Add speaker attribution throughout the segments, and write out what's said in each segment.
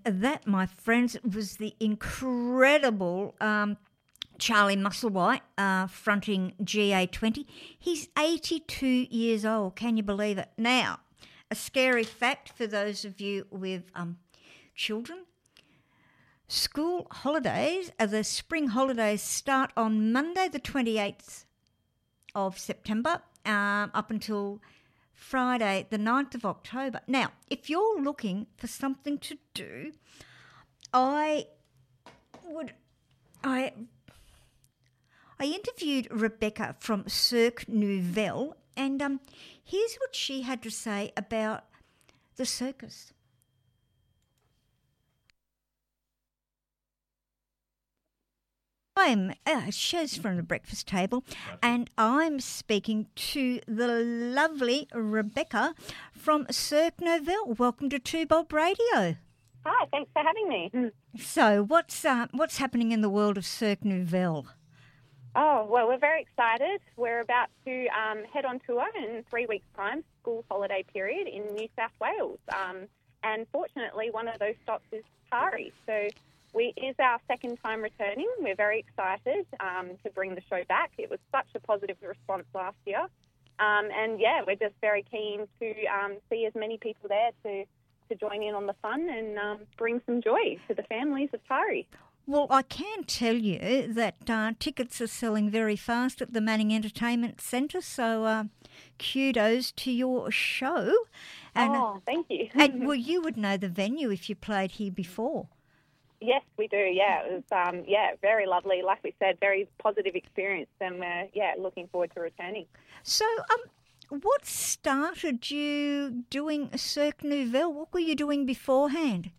Speaker 1: that, my friends, was the incredible Charlie Musselwhite fronting GA20. He's 82 years old. Can you believe it? Now, a scary fact for those of you with children. School holidays, the spring holidays start on Monday the 28th of September up until Friday the 9th of October. Now, if you're looking for something to do, I interviewed Rebecca from Cirque Nouvelle, and here's what she had to say about the circus. I'm shows from the breakfast table, and I'm speaking to the lovely Rebecca from Cirque Nouvelle. Welcome to Two Bob Radio.
Speaker 2: Hi, thanks for having me.
Speaker 1: So, what's happening in the world of Cirque Nouvelle?
Speaker 2: Oh, well, we're very excited. We're about to head on tour in 3 weeks' time, school holiday period in New South Wales. And fortunately, one of those stops is Tari. So it is our second time returning. We're very excited to bring the show back. It was such a positive response last year. And, yeah, we're just very keen to see as many people there to join in on the fun and bring some joy to the families of Tari.
Speaker 1: Well, I can tell you that tickets are selling very fast at the Manning Entertainment Centre, so kudos to your show. And,
Speaker 2: thank you.
Speaker 1: And well, you would know the venue if you played here before.
Speaker 2: Yes, we do, yeah. It was, very lovely. Like we said, very positive experience, and we're, looking forward to returning.
Speaker 1: So, what started you doing Cirque Nouvelle? What were you doing before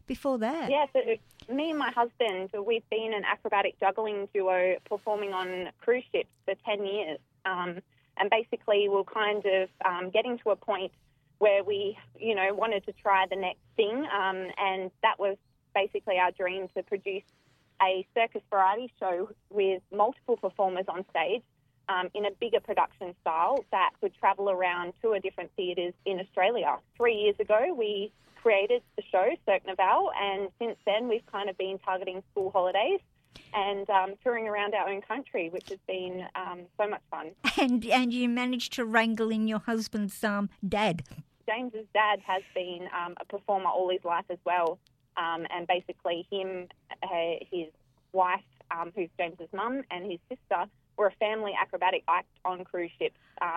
Speaker 1: that?
Speaker 2: Yeah, so me and my husband, we've been an acrobatic juggling duo performing on cruise ships for 10 years. And basically we're kind of getting to a point where we, wanted to try the next thing. And that was basically our dream, to produce a circus variety show with multiple performers on stage in a bigger production style that could travel around to different theatres in Australia. 3 years ago, we created the show, Cirque Nouvelle, and since then we've kind of been targeting school holidays and touring around our own country, which has been so much fun.
Speaker 1: And you managed to wrangle in your husband's dad.
Speaker 2: James's dad has been a performer all his life as well, and basically him, his wife, who's James's mum, and his sister were a family acrobatic act on cruise ships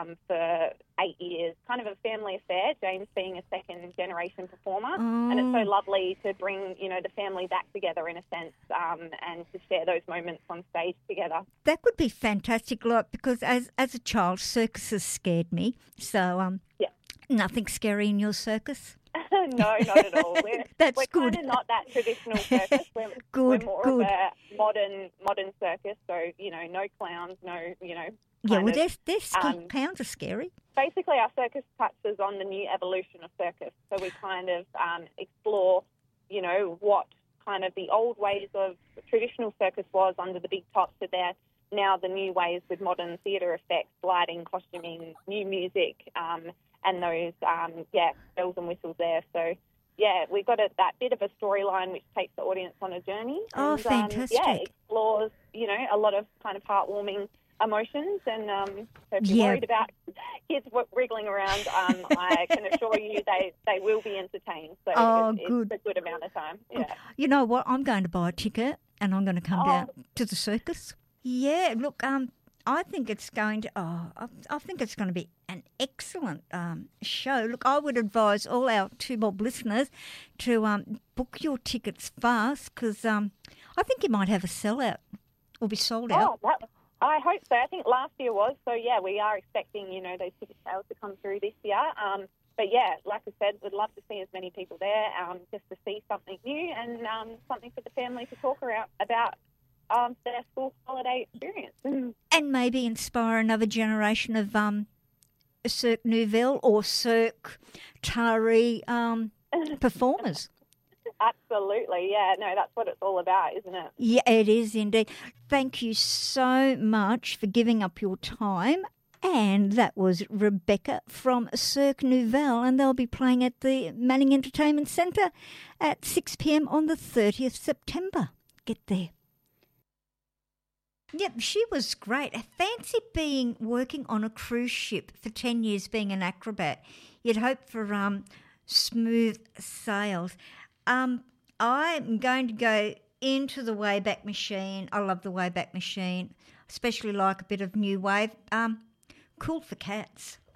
Speaker 2: for 8 years. Kind of a family affair, James being a second-generation performer. And it's so lovely to bring, the family back together in a sense and to share those moments on stage together.
Speaker 1: That would be fantastic, because as a child, circuses scared me. So nothing scary in your circus?
Speaker 2: No, not at all.
Speaker 1: That's
Speaker 2: we're
Speaker 1: good.
Speaker 2: Kind of not that traditional circus. We're more of a modern circus. So no clowns, no
Speaker 1: Yeah, well, clowns are scary.
Speaker 2: Basically, our circus touches on the new evolution of circus. So we kind of explore, what kind of the old ways of traditional circus was under the big tops, so they're now the new ways with modern theatre effects, lighting, costuming, new music, and those, bells and whistles there. So, we've got that bit of a storyline which takes the audience on a journey.
Speaker 1: Oh,
Speaker 2: and,
Speaker 1: fantastic.
Speaker 2: Explores, a lot of kind of heartwarming emotions. And so if you're worried about kids wriggling around, I can assure you they will be entertained. So it's a good amount of time. Yeah.
Speaker 1: You know what? I'm going to buy a ticket and I'm going to come down to the circus. Yeah, look, I think it's going to. I think it's going to be an excellent show. Look, I would advise all our Two Bob listeners to book your tickets fast, because I think you might have a sellout or be sold out.
Speaker 2: I hope so. I think last year was. So we are expecting those ticket sales to come through this year. But like I said, we'd love to see as many people there, just to see something new and something for the family to talk about. Their school holiday experience.
Speaker 1: And maybe inspire another generation of Cirque Nouvelle or Cirque Tari performers.
Speaker 2: Absolutely, yeah. No, that's what it's all about, isn't it?
Speaker 1: Yeah, it is indeed. Thank you so much for giving up your time. And that was Rebecca from Cirque Nouvelle, and they'll be playing at the Manning Entertainment Centre at 6 p.m. on the 30th September. Get there. Yep, she was great. I fancy working on a cruise ship for 10 years being an acrobat. You'd hope for smooth sails. I'm going to go into the Wayback Machine. I love the Wayback Machine, especially like a bit of new wave. Cool for cats.